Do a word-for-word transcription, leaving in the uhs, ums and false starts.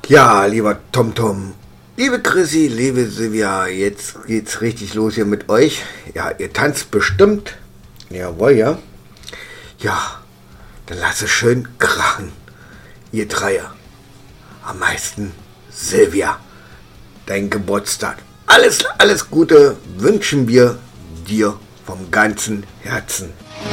Ja, lieber TomTom, liebe Chrissy, liebe Silvia, jetzt geht's richtig los hier mit euch. Ja, ihr tanzt bestimmt. Jawohl, ja. Ja, dann lasst es schön krachen. Ihr Dreier. Am meisten Silvia. Dein Geburtstag. Alles, alles Gute wünschen wir dir vom ganzen Herzen.